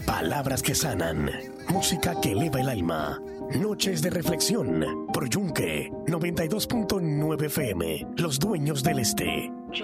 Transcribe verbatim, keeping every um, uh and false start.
Palabras que sanan, música que eleva el alma. Noches de reflexión por Yunque noventa y dos punto nueve F M, los dueños del este.